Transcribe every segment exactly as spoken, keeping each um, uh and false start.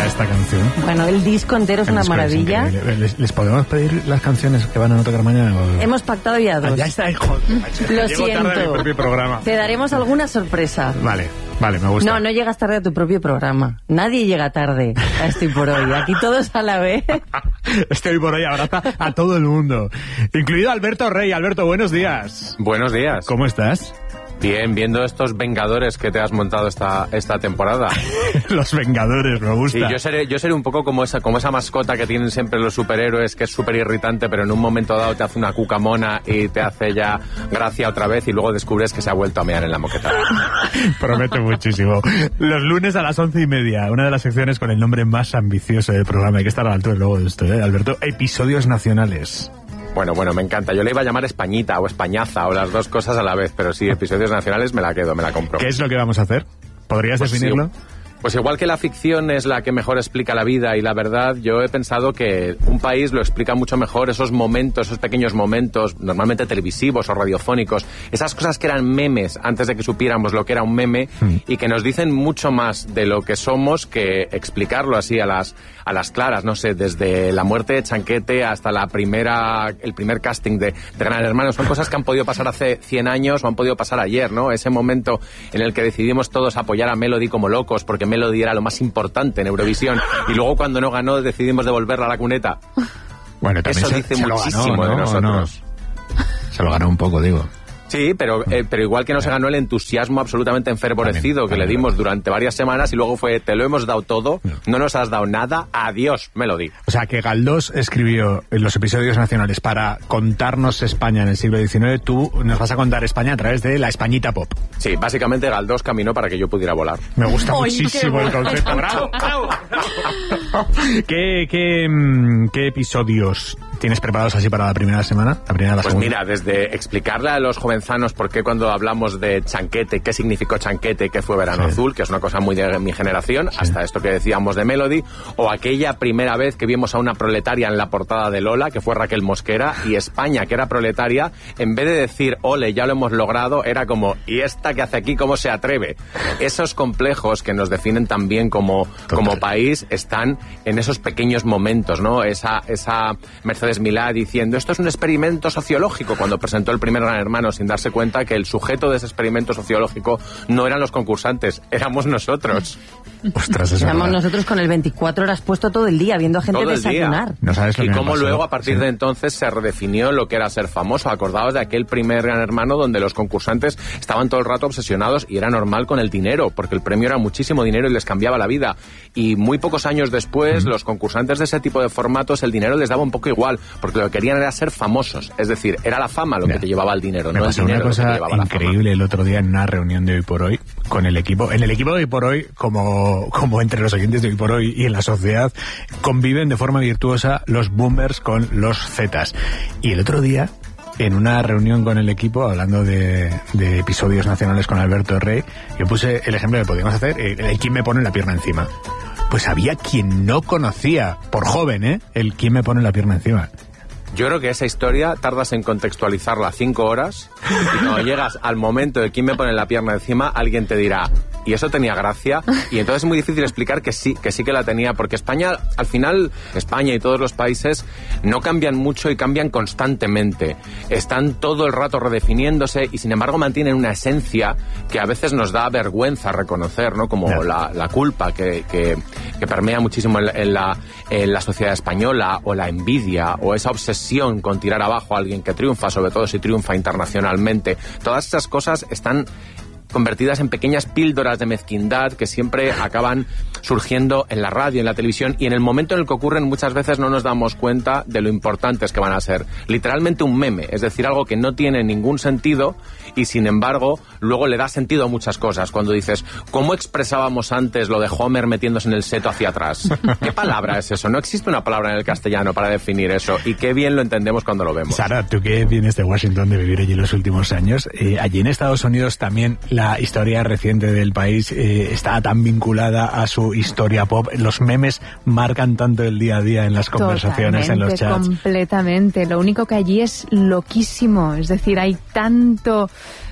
maravilla esta canción. Bueno, el disco entero es el una disco maravilla. Es ¿Les, ¿Les podemos pedir las canciones que van a no tocar mañana? O... Hemos pactado ya dos. Ah, ya está, hijo. Lo Llego tarde a mi propio siento. programa. Te daremos alguna sorpresa. Vale, vale, me gusta. No, no llegas tarde a tu propio programa. Nadie llega tarde a Estoy por Hoy. Aquí todos a la vez. Estoy por hoy, abraza a todo el mundo. Incluido Alberto Rey. Alberto, buenos días. Buenos días. ¿Cómo estás? Bien, viendo estos Vengadores que te has montado esta, esta temporada. Los Vengadores, me gusta. Sí, yo seré, yo seré un poco como esa, como esa mascota que tienen siempre los superhéroes, que es súper irritante, pero en un momento dado te hace una cuca mona y te hace ya gracia otra vez y luego descubres que se ha vuelto a mear en la moqueta. Promete muchísimo. Los lunes a las once y media, una de las secciones con el nombre más ambicioso del programa. Hay que estar a la altura luego de esto, ¿eh, Alberto? Episodios nacionales. Bueno, bueno, me encanta. Yo le iba a llamar Españita o Españaza o las dos cosas a la vez, pero sí, episodios nacionales me la quedo, me la compro. ¿Qué es lo que vamos a hacer? ¿Podrías Pues definirlo? Sí. Pues igual que la ficción es la que mejor explica la vida y la verdad, yo he pensado que un país lo explica mucho mejor, esos momentos, esos pequeños momentos, normalmente televisivos o radiofónicos, esas cosas que eran memes antes de que supiéramos lo que era un meme mm. y que nos dicen mucho más de lo que somos que explicarlo así a las a las claras, no sé, desde la muerte de Chanquete hasta la primera el primer casting de, de Gran Hermano, son cosas que han podido pasar hace cien años o han podido pasar ayer, ¿no? Ese momento en el que decidimos todos apoyar a Melody como locos porque Melody era lo más importante en Eurovisión y luego cuando no ganó decidimos devolverla a la cuneta. Bueno, eso se, dice se muchísimo ganó, ¿no? de nosotros. No. Se lo ganó un poco, digo. Sí, pero, eh, pero igual que no se ganó el entusiasmo absolutamente enfervorecido también, que también, le dimos durante varias semanas y luego fue, te lo hemos dado todo, no, no nos has dado nada, adiós, Melody. O sea, que Galdós escribió en los episodios nacionales para contarnos España en el siglo diecinueve, tú nos vas a contar España a través de la Españita Pop. Sí, básicamente Galdós caminó para que yo pudiera volar. Me gusta ¡Oy, muchísimo el concepto, bravo, bravo, bravo. ¿Qué, qué, ¿Qué episodios tienes preparados así para la primera semana? La primera, la pues segunda. Mira, desde explicarle a los jovenzanos por qué cuando hablamos de Chanquete, qué significó Chanquete, qué fue Verano sí. Azul, que es una cosa muy de mi generación, sí. hasta esto que decíamos de Melody, o aquella primera vez que vimos a una proletaria en la portada de Lola, que fue Raquel Mosquera, y España, que era proletaria, en vez de decir, ole, ya lo hemos logrado, era como, ¿y esta que hace aquí, cómo se atreve? Esos complejos que nos definen también como, como país están en esos pequeños momentos, ¿no? Esa, esa Mercedes Milá diciendo, esto es un experimento sociológico, cuando presentó el primer Gran Hermano sin darse cuenta que el sujeto de ese experimento sociológico no eran los concursantes, éramos nosotros. Ostras, eso éramos nosotros con el veinticuatro horas puesto todo el día, viendo a gente desayunar. No sabes lo y que cómo luego, a partir sí. de entonces, se redefinió lo que era ser famoso. Acordaos de aquel primer Gran Hermano donde los concursantes estaban todo el rato obsesionados y era normal con el dinero, porque el premio era muchísimo dinero y les cambiaba la vida. Y muy pocos años después, mm. los concursantes de ese tipo de formatos, el dinero les daba un poco igual, porque lo que querían era ser famosos. Es decir, era la fama lo yeah. que te llevaba al dinero, Me no el dinero una cosa lo que te llevaba increíble la fama. El otro día en una reunión de Hoy por Hoy con el equipo. En el equipo de Hoy por Hoy, como, como entre los oyentes de Hoy por Hoy y en la sociedad, conviven de forma virtuosa los boomers con los zetas. Y el otro día, en una reunión con el equipo, hablando de, de episodios nacionales con Alberto Rey, yo puse el ejemplo que podíamos hacer, el quién me pone la pierna encima. Pues había quien no conocía, por joven, ¿eh? El quién me pone la pierna encima. Yo creo que esa historia tardas en contextualizarla cinco horas y cuando llegas al momento de quién me pone la pierna encima, alguien te dirá, y eso tenía gracia, y entonces es muy difícil explicar que sí, que sí que la tenía, porque España, al final, España y todos los países no cambian mucho y cambian constantemente. Están todo el rato redefiniéndose y sin embargo mantienen una esencia que a veces nos da vergüenza reconocer, ¿no? Como la, la culpa que, que, que permea muchísimo en la, en, la, en la sociedad española, o la envidia, o esa obsesión con tirar abajo a alguien que triunfa, sobre todo si triunfa internacionalmente. Todas esas cosas están convertidas en pequeñas píldoras de mezquindad que siempre acaban surgiendo en la radio, en la televisión, y en el momento en el que ocurren muchas veces no nos damos cuenta de lo importantes que van a ser. Literalmente un meme, es decir, algo que no tiene ningún sentido y sin embargo luego le da sentido a muchas cosas. Cuando dices, ¿cómo expresábamos antes lo de Homer metiéndose en el seto hacia atrás? ¿Qué palabra es eso? No existe una palabra en el castellano para definir eso, y qué bien lo entendemos cuando lo vemos. Sara, tú que vienes de Washington, de vivir allí los últimos años, eh, allí en Estados Unidos también la historia reciente del país eh, está tan vinculada a su historia pop. Los memes marcan tanto el día a día en las conversaciones, en los chats. Completamente. Lo único que allí es loquísimo. Es decir, hay tanto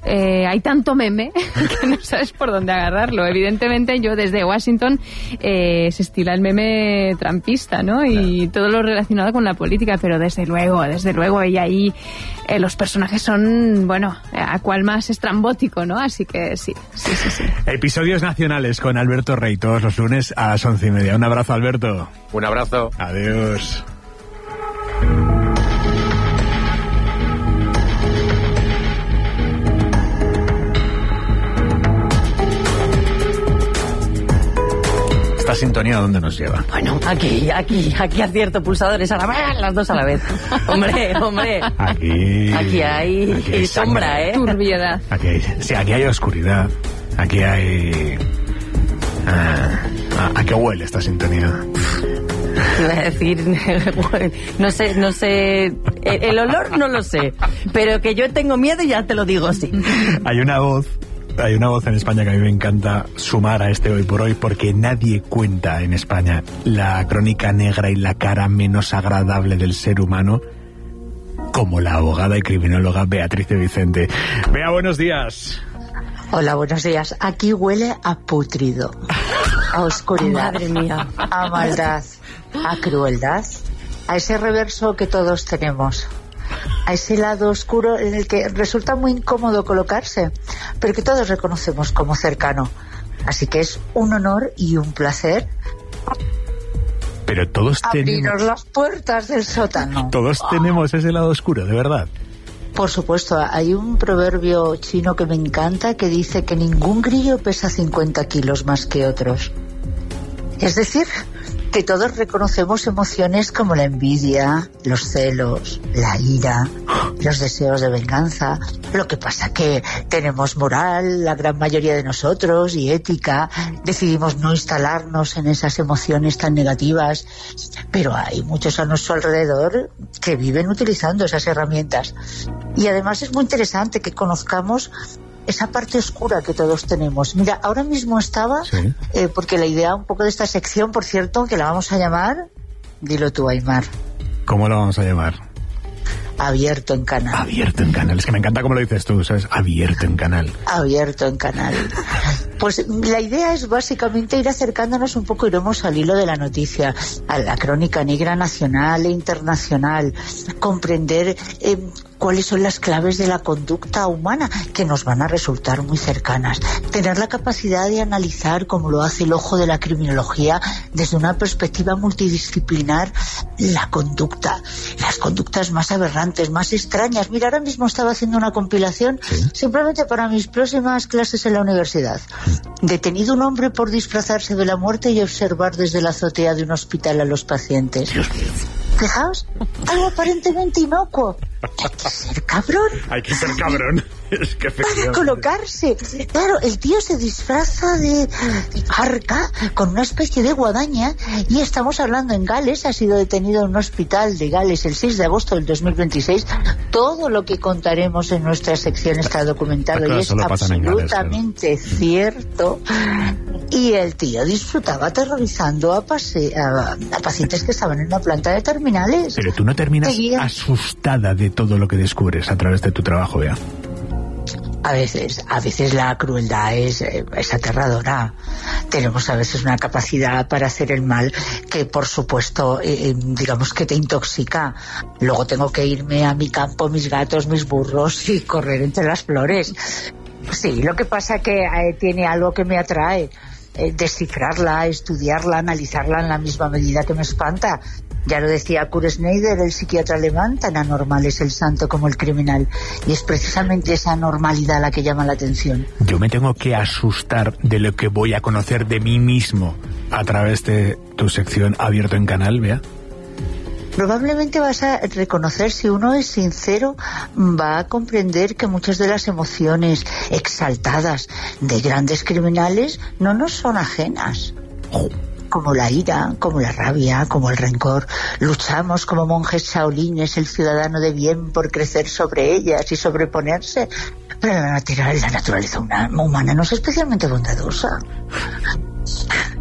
eh, hay tanto meme que no sabes por dónde agarrarlo. Evidentemente yo desde Washington eh, se estila el meme trumpista, ¿no? Y todo lo relacionado con la política, pero desde luego, desde luego, y ahí eh, los personajes son, bueno, a cual más estrambótico, ¿no? Así que sí, sí, sí, sí. Episodios nacionales con Alberto Rey todos los lunes a las once y media. Un abrazo, Alberto. Un abrazo. Adiós. ¿Esta sintonía dónde nos lleva? Bueno, aquí, aquí, aquí acierto pulsadores a la vez, las dos a la vez. Hombre, hombre. Aquí... Aquí hay, aquí hay sombra, sangre. ¿eh? Turbiedad. Aquí hay, sí, aquí hay oscuridad. Aquí hay... Ah, ¿a qué huele esta sintonía? Iba a decir, no sé, no sé, el, el olor no lo sé, pero que yo tengo miedo y ya te lo digo, sí. Hay una voz, hay una voz en España que a mí me encanta sumar a este Hoy por Hoy, porque nadie cuenta en España la crónica negra y la cara menos agradable del ser humano como la abogada y criminóloga Beatriz de Vicente. Bea, buenos días. Hola, buenos días. Aquí huele a putrido, a oscuridad, Madre mía, a maldad, a crueldad, a ese reverso que todos tenemos, a ese lado oscuro en el que resulta muy incómodo colocarse, pero que todos reconocemos como cercano. Así que es un honor y un placer Pero todos abrirnos tenemos... las puertas del sótano. Todos tenemos ese lado oscuro, de verdad. Por supuesto, hay un proverbio chino que me encanta que dice que ningún grillo pesa cincuenta kilos más que otros. Es decir, que todos reconocemos emociones como la envidia, los celos, la ira, los deseos de venganza. Lo que pasa que tenemos moral, la gran mayoría de nosotros, y ética. Decidimos no instalarnos en esas emociones tan negativas. Pero hay muchos a nuestro alrededor que viven utilizando esas herramientas. Y además es muy interesante que conozcamos esa parte oscura que todos tenemos. Mira, ahora mismo estaba, sí. eh, porque la idea un poco de esta sección, por cierto, que la vamos a llamar, dilo tú, Aimar. ¿Cómo la vamos a llamar? Abierto en canal. Abierto en canal. Es que me encanta cómo lo dices tú, ¿sabes? Abierto en canal. Abierto en canal. Pues la idea es básicamente ir acercándonos un poco, iremos al hilo de la noticia, a la crónica negra nacional e internacional, comprender eh, cuáles son las claves de la conducta humana que nos van a resultar muy cercanas, tener la capacidad de analizar, como lo hace el ojo de la criminología, desde una perspectiva multidisciplinar, la conducta, las conductas más aberrantes, más extrañas. Mira, ahora mismo estaba haciendo una compilación, ¿sí?, simplemente para mis próximas clases en la universidad. Detenido un hombre por disfrazarse de la muerte y observar desde la azotea de un hospital a los pacientes. Fijaos, algo aparentemente inocuo. Hay que ser cabrón. Hay que ser cabrón. Es que para colocarse. Claro, el tío se disfraza de, de parca con una especie de guadaña, y estamos hablando en Gales. Ha sido detenido en un hospital de Gales el seis de agosto del dos mil veintiséis. Todo lo que contaremos en nuestra sección está documentado y es absolutamente Gales, claro. cierto. Y el tío disfrutaba aterrorizando a, pase, a, a pacientes que estaban en una planta de terminales. Pero tú no terminas Seguía. asustada de todo lo que descubres a través de tu trabajo, Bea. A veces, a veces la crueldad es, es aterradora. Tenemos a veces una capacidad para hacer el mal que, por supuesto, eh, digamos que te intoxica. Luego tengo que irme a mi campo, mis gatos, mis burros y correr entre las flores. Sí, lo que pasa que eh, tiene algo que me atrae. Eh, descifrarla, estudiarla, analizarla en la misma medida que me espanta. Ya lo decía Kurt Schneider, el psiquiatra alemán, tan anormal es el santo como el criminal. Y es precisamente esa anormalidad la que llama la atención. Yo me tengo que asustar de lo que voy a conocer de mí mismo a través de tu sección Abierto en Canal, Bea. Probablemente vas a reconocer, si uno es sincero, va a comprender que muchas de las emociones exaltadas de grandes criminales no nos son ajenas. Oh. Como la ira, como la rabia, como el rencor. Luchamos como monjes shaolines, el ciudadano de bien, por crecer sobre ellas y sobreponerse. Pero la, natura, la naturaleza humana no es especialmente bondadosa.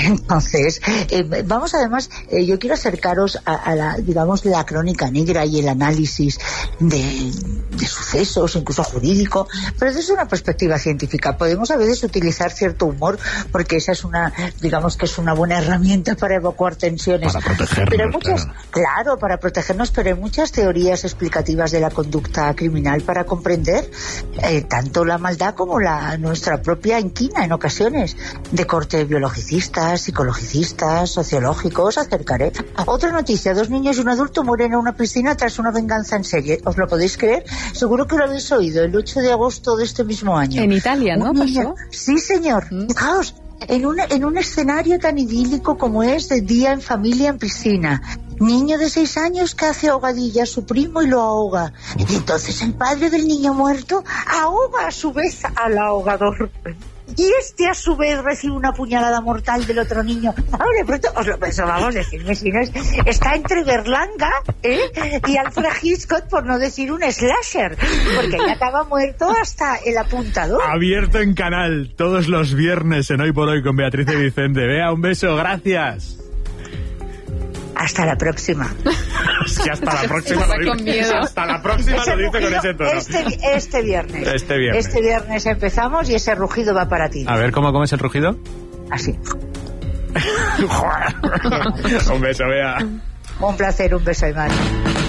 Entonces, eh, vamos además, eh, yo quiero acercaros a, a la, digamos, la crónica negra y el análisis de, de sucesos, incluso jurídico, pero desde una perspectiva científica. Podemos a veces utilizar cierto humor, porque esa es una, digamos que es una buena herramienta para evacuar tensiones. Para protegernos, pero hay muchas, claro. claro, para protegernos, pero hay muchas teorías explicativas de la conducta criminal para comprender eh, tanto la maldad como la nuestra propia inquina en ocasiones, de corte biologicistas, psicologicistas, sociológicos. Acercaré. Otra noticia: dos niños y un adulto mueren en una piscina tras una venganza en serie. ¿Os lo podéis creer? Seguro que lo habéis oído, el ocho de agosto de este mismo año. En Italia, ¿no? Un niño- ¿Pasó? Sí, señor. Mm. Fijaos, en un, en un escenario tan idílico como es de día en familia en piscina. Niño de seis años que hace ahogadilla a su primo y lo ahoga. Y entonces el padre del niño muerto ahoga a su vez al ahogador. Y este a su vez recibe una puñalada mortal del otro niño. Ahora de pronto os lo pensó, vamos, decirme si no es... Está entre Berlanga, ¿eh? y Alfred Hitchcock, por no decir un slasher, porque ya acaba muerto hasta el apuntador. Abierto en canal todos los viernes en Hoy por Hoy con Beatriz y Vicente. Bea, un beso, gracias. Hasta la próxima. Es que hasta la próxima Está lo con dice. miedo. Hasta la próxima Ese lo dice con rugido, ese tono. Este, este viernes. Este viernes. Este viernes empezamos y ese rugido va para ti. A ver, ¿cómo, cómo es el rugido? Así. Un beso, Bea. Un placer, un beso, Iván.